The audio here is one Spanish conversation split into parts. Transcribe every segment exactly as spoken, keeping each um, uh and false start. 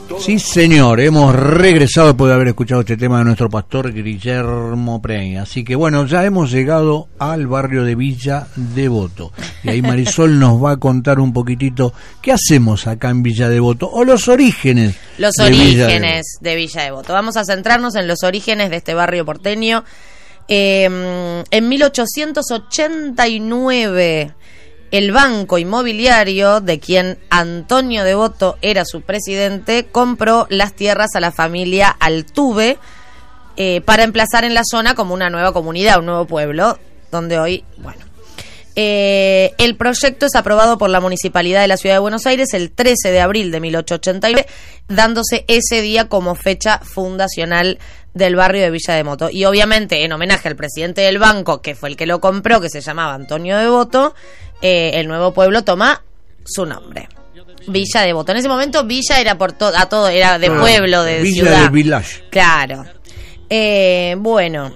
Sí, señor, hemos regresado después de haber escuchado este tema de nuestro pastor Guillermo Preña. Así que bueno, ya hemos llegado al barrio de Villa Devoto. Y ahí Marisol nos va a contar un poquitito qué hacemos acá en Villa Devoto, o los orígenes. Los de orígenes Villa de Villa Devoto. Vamos a centrarnos en los orígenes de este barrio porteño. Eh, en mil ochocientos ochenta y nueve... el Banco Inmobiliario, de quien Antonio Devoto era su presidente, compró las tierras a la familia Altuve eh, para emplazar en la zona como una nueva comunidad, un nuevo pueblo, donde hoy, bueno... Eh, el proyecto es aprobado por la Municipalidad de la Ciudad de Buenos Aires el trece de abril de mil ochocientos ochenta y nueve, dándose ese día como fecha fundacional del barrio de Villa Devoto. Y obviamente, en homenaje al presidente del banco, que fue el que lo compró, que se llamaba Antonio Devoto, eh, el nuevo pueblo toma su nombre, Villa Devoto. En ese momento Villa era por to- a todo, era de pueblo, de Villa ciudad. del Village. Claro. Eh, bueno...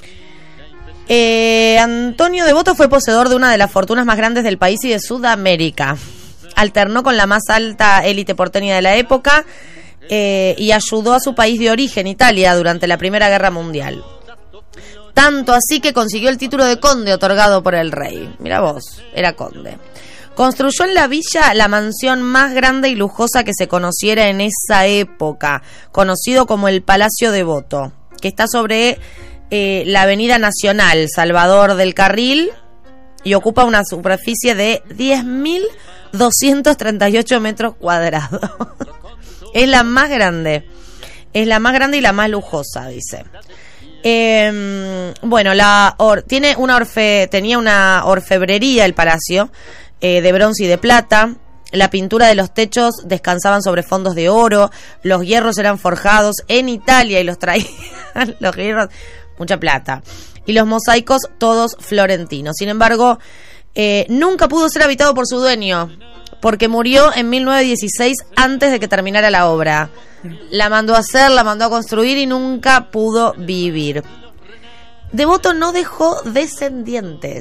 Eh, Antonio Devoto fue poseedor de una de las fortunas más grandes del país y de Sudamérica. Alternó con la más alta élite porteña de la época eh, y ayudó a su país de origen, Italia, durante la Primera Guerra Mundial. Tanto así que consiguió el título de conde otorgado por el rey. Mira vos, era conde. Construyó en la villa la mansión más grande y lujosa que se conociera en esa época, conocido como el Palacio Devoto, que está sobre... Eh, la Avenida Nacional, Salvador del Carril, y ocupa una superficie de diez mil doscientos treinta y ocho metros cuadrados. Es la más grande, es la más grande y la más lujosa, dice. Eh, bueno, la or- tiene una orfe- tenía una orfebrería el palacio, eh, de bronce y de plata. La pintura de los techos descansaban sobre fondos de oro, los hierros eran forjados en Italia y los traían los hierros, mucha plata, y los mosaicos todos florentinos. Sin embargo, eh, nunca pudo ser habitado por su dueño, porque murió en mil novecientos dieciséis antes de que terminara la obra. La mandó a hacer, la mandó a construir y nunca pudo vivir. Devoto no dejó descendientes.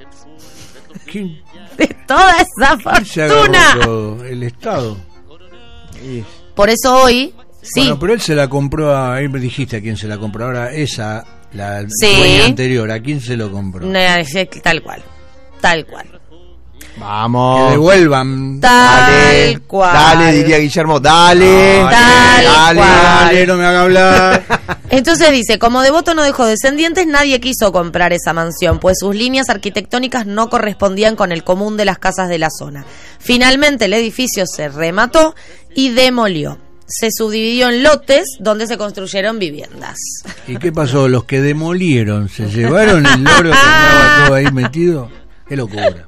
¿Quién? De toda esa Se agarró fortuna. todo el Estado. Y- Por eso hoy, sí. Bueno, pero él se la compró a... Ahí me dijiste a quién se la compró. Ahora esa, la Sí. dueña anterior, ¿a quién se lo compró? No, es tal cual. Tal cual. Que Vamos. devuelvan. Tal Dale, cual. dale, diría Guillermo, dale. Dale, Tal cual. Dale, no me haga hablar. Entonces dice, como Devoto no dejó descendientes, nadie quiso comprar esa mansión, pues sus líneas arquitectónicas no correspondían con el común de las casas de la zona. Finalmente el edificio se remató y demolió. Se subdividió en lotes donde se construyeron viviendas. ¿Y qué pasó? Los que demolieron, ¿se llevaron el oro que estaba todo ahí metido? Qué locura.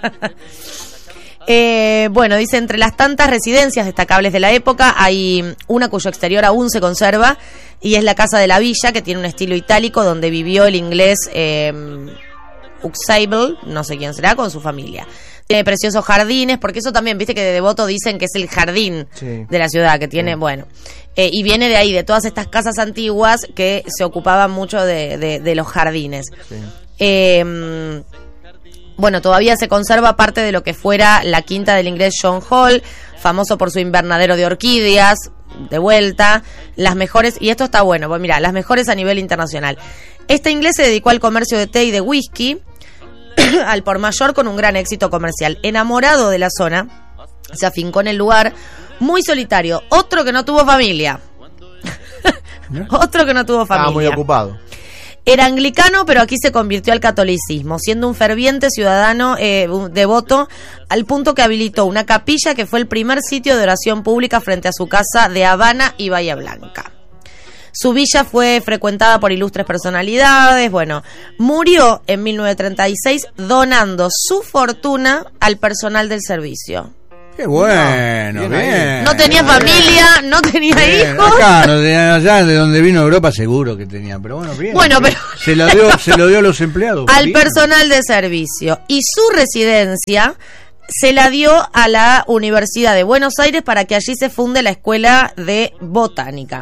Eh, bueno, dice, entre las tantas residencias destacables de la época hay una cuyo exterior aún se conserva y es la Casa de la Villa, que tiene un estilo itálico donde vivió el inglés eh, Huxtable, no sé quién será, con su familia. Tiene preciosos jardines, porque eso también, viste que de Devoto dicen que es el jardín Sí. de la ciudad, que tiene, Sí. bueno, eh, y viene de ahí, de todas estas casas antiguas que se ocupaban mucho de, de, de los jardines. Sí. Eh, Bueno, todavía se conserva parte de lo que fuera la quinta del inglés John Hall, famoso por su invernadero de orquídeas, de vuelta, las mejores, y esto está bueno, pues mira, las mejores a nivel internacional. Este inglés se dedicó al comercio de té y de whisky, al por mayor, con un gran éxito comercial. Enamorado de la zona, se afincó en el lugar, muy solitario, otro que no tuvo familia. Otro que no tuvo familia. Estaba muy ocupado. Era anglicano, pero aquí se convirtió al catolicismo, siendo un ferviente ciudadano eh, devoto, al punto que habilitó una capilla que fue el primer sitio de oración pública frente a su casa de Habana y Bahía Blanca. Su villa fue frecuentada por ilustres personalidades. Bueno, murió en mil novecientos treinta y seis donando su fortuna al personal del servicio. Qué bueno, Bien bien. ahí. No tenía familia, no tenía Bien, hijos. acá, no tenía- allá de donde vino Europa seguro que tenía, pero bueno, bien. Bueno, bien. pero- Se lo dio, se lo dio a los empleados. Al bien. personal de servicio. Y su residencia se la dio a la Universidad de Buenos Aires para que allí se funde la Escuela de Botánica.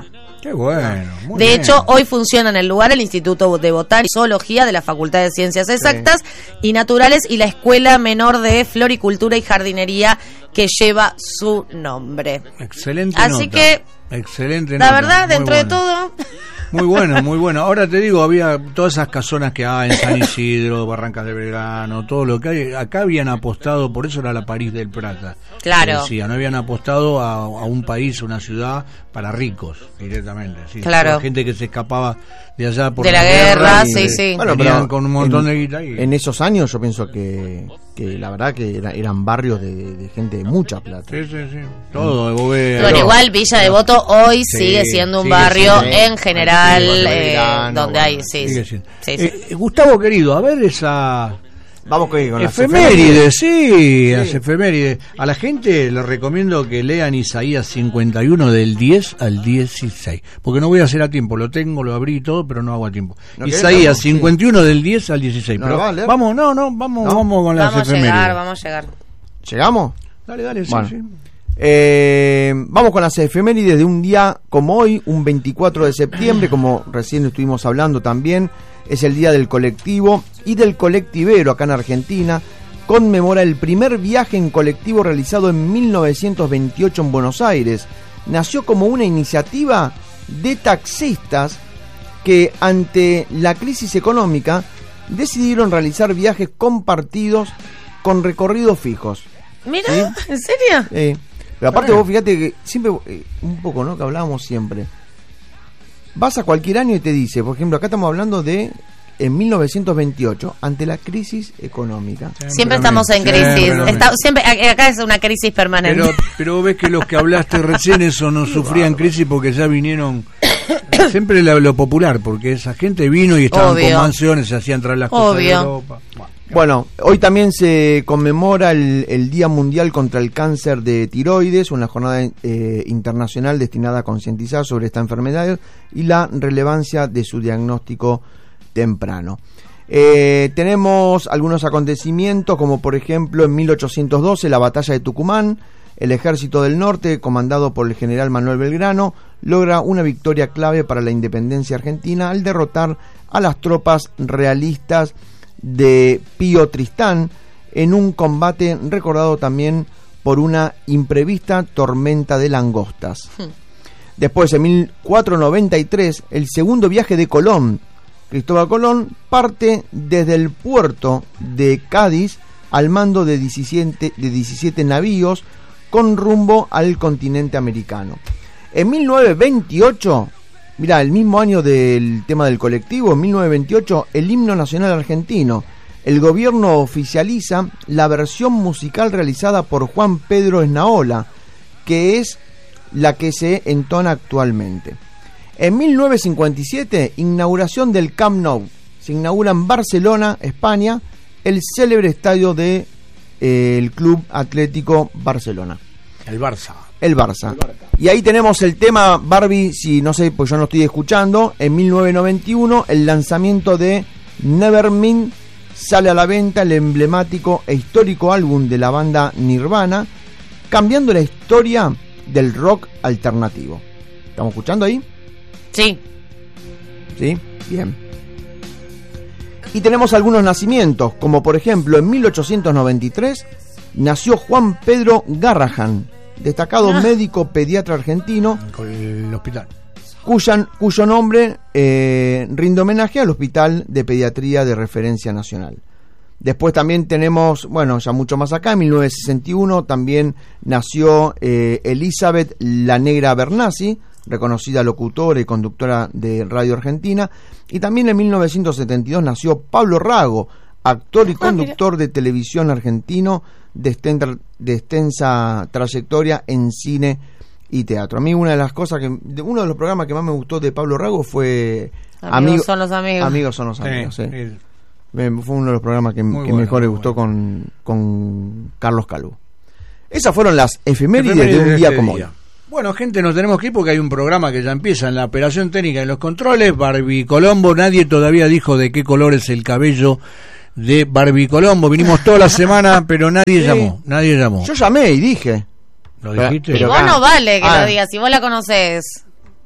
Qué bueno. Muy De bien. hecho, hoy funciona en el lugar el Instituto de Botánica y Zoología de la Facultad de Ciencias Exactas sí. y Naturales y la Escuela Menor de Floricultura y Jardinería que lleva su nombre. Excelente Así nota. que, Excelente la nota. verdad, Muy dentro bueno. de todo... Muy bueno, muy bueno. Ahora te digo, había todas esas casonas que hay en San Isidro, Barrancas de Belgrano, todo lo que hay. Acá habían apostado, por eso era la París del Plata. Claro. Decía, no habían apostado a, a un país, una ciudad para ricos directamente. Sí, claro. Gente que se escapaba de allá por de la, la guerra, guerra sí, sí. Bueno, pero con un montón en, de guita ahí. En esos años yo pienso que, que la verdad que era, eran barrios de, de gente de mucha plata. Sí, sí, sí. Todo, de Boveda. Bueno, igual Villa Devoto hoy sí, sigue siendo un barrio siendo, en general sí, eh, Belgrano, donde bueno, hay, sí, sí, sí, sí. sí. Eh, Gustavo querido, a ver esa... Vamos con, con las efemérides, sí, sí, las efemérides. A la gente le recomiendo que lean Isaías cincuenta y uno del diez al dieciséis, porque no voy a hacer a tiempo, lo tengo, lo abrí y todo, pero no hago a tiempo. ¿No Isaías cincuenta y uno sí. del diez al dieciséis. ¿No pero va a leer? Vamos, no, no, vamos, ¿No? vamos con las vamos efemérides. Vamos a llegar, vamos a llegar. ¿Llegamos? Dale, dale, sí, bueno. sí. Eh, vamos con las efemérides de un día como hoy, un veinticuatro de septiembre, como recién estuvimos hablando también. Es el día del colectivo y del colectivero acá en Argentina. Conmemora el primer viaje en colectivo realizado en mil novecientos veintiocho en Buenos Aires. Nació como una iniciativa de taxistas que ante la crisis económica decidieron realizar viajes compartidos con recorridos fijos. Mira, ¿sí? ¿En serio? Eh, pero aparte vos fíjate que siempre, eh, un poco, ¿no? Que hablábamos siempre. Vas a cualquier año y te dice, por ejemplo, acá estamos hablando de en mil novecientos veintiocho, ante la crisis económica. Siempre, siempre estamos en crisis. Siempre, Está, siempre acá es una crisis permanente. Pero, pero ves que los que hablaste recién eso no sufrían crisis porque ya vinieron siempre lo, lo popular, porque esa gente vino y estaban Obvio. con mansiones, se hacían traer las Obvio. cosas de Europa. Bueno, bueno, hoy también se conmemora el, el Día Mundial contra el Cáncer de Tiroides, una jornada eh, internacional destinada a concientizar sobre esta enfermedad y la relevancia de su diagnóstico temprano. Eh, tenemos algunos acontecimientos, como por ejemplo en mil ochocientos doce la batalla de Tucumán. El ejército del norte, comandado por el general Manuel Belgrano, logra una victoria clave para la independencia argentina al derrotar a las tropas realistas de Pío Tristán en un combate recordado también por una imprevista tormenta de langostas. Después, en mil cuatrocientos noventa y tres, el segundo viaje de Colón, Cristóbal Colón, parte desde el puerto de Cádiz al mando de diecisiete, de diecisiete navíos con rumbo al continente americano. En mil novecientos veintiocho, mirá, el mismo año del tema del colectivo, en mil novecientos veintiocho, el himno nacional argentino. El gobierno oficializa la versión musical realizada por Juan Pedro Esnaola, que es la que se entona actualmente. En mil novecientos cincuenta y siete, inauguración del Camp Nou. Se inaugura en Barcelona, España, el célebre estadio del de, eh, Club Atlético Barcelona. El Barça. El Barça. El Barça. Y ahí tenemos el tema, Barbie, si no sé, pues yo no estoy escuchando. En mil novecientos noventa y uno, el lanzamiento de Nevermind, sale a la venta el emblemático e histórico álbum de la banda Nirvana, cambiando la historia del rock alternativo. ¿Estamos escuchando ahí? Sí. ¿Sí? Bien. Y tenemos algunos nacimientos, como por ejemplo en mil ochocientos noventa y tres nació Juan Pedro Garrahan, destacado ah. médico pediatra argentino, con el hospital, cuya, cuyo nombre eh, rinde homenaje al Hospital de Pediatría de Referencia Nacional. Después también tenemos, bueno, ya mucho más acá, en mil novecientos sesenta y uno también nació eh, Elizabeth La Negra Bernasi, reconocida locutora y conductora de Radio Argentina, y también en mil novecientos setenta y dos nació Pablo Rago, actor y conductor de televisión argentino de extensa, de extensa trayectoria en cine y teatro. A mí una de las cosas que, de uno de los programas que más me gustó de Pablo Rago fue Amigos Amigo, son los amigos. Amigos son los amigos, sí. sí. Fue uno de los programas que, que bueno, mejor le gustó bueno. con, con Carlos Calvo. Esas fueron las efemérides, efemérides de un día este como día. hoy. Bueno, gente, nos tenemos que ir porque hay un programa que ya empieza en la operación técnica y los controles. Barbie Colombo, nadie todavía dijo de qué color es el cabello de Barbie Colombo. Vinimos toda la semana, pero nadie sí. llamó, nadie llamó. Yo llamé y dije. ¿Lo dijiste? Pero, pero vos no vale que ah. lo digas, si vos la conocés.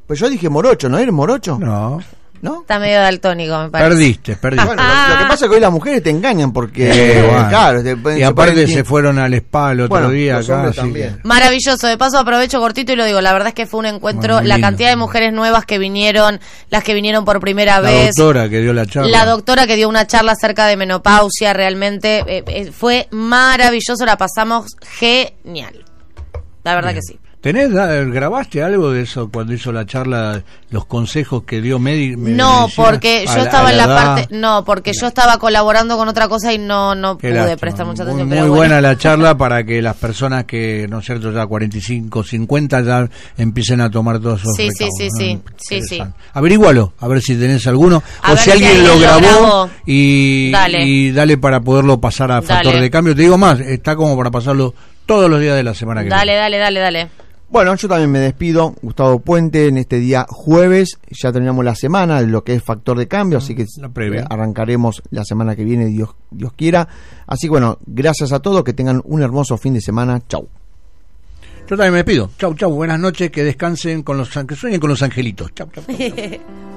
Pues yo dije morocho, ¿no eres morocho? No. ¿No? Está medio daltónico, me parece. Perdiste, perdiste. Bueno, lo, lo que pasa es que hoy las mujeres te engañan porque, Eh, bueno. claro, te pueden- Y se aparte pueden- se fueron al spa el otro Bueno, día los acá. hombres así también. que- Maravilloso, de paso aprovecho cortito y lo digo, la verdad es que fue un encuentro, Muy la lindo. cantidad de mujeres nuevas que vinieron, las que vinieron por primera La vez, doctora que dio la charla. la doctora que dio una charla acerca de menopausia, realmente eh, eh, fue maravilloso, la pasamos genial, la verdad Bien. que sí. ¿Tenés, da- grabaste algo de eso cuando hizo la charla, los consejos que dio Medi? No, medicina? porque A yo estaba a en la edad? parte, no, porque yo estaba colaborando con otra cosa y no no Qué pude lástima. prestar mucha Muy- atención. Muy, pero buena bueno. la charla para que las personas que, ¿no es cierto?, ya cuarenta y cinco, cincuenta ya empiecen a tomar todos esos Sí, sí, recaudos, sí, ¿no? sí, sí, Interesante. Averígualo, a ver si tenés alguno. A o ver si si alguien lo alguien lo grabó, grabó. y, Dale. y dale para poderlo pasar a factor Dale. de cambio. Te digo más, está como para pasarlo todos los días de la semana que Dale, viene. dale, dale, dale. Bueno, yo también me despido, Gustavo Puente, en este día jueves, ya terminamos la semana de lo que es factor de cambio, así que La previa. eh, arrancaremos la semana que viene, Dios, Dios quiera. Así que bueno, gracias a todos, que tengan un hermoso fin de semana, chau. Yo también me despido. Chau, chau, buenas noches, que descansen con los, que sueñen con los angelitos. Chau, chau. chau.